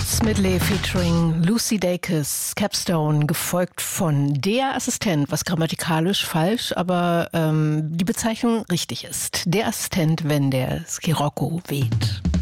Beatles Medley featuring Lucy Dacus, Capstone, gefolgt von Der Assistent, was grammatikalisch falsch, aber die Bezeichnung richtig ist. Der Assistent, wenn der Scirocco weht.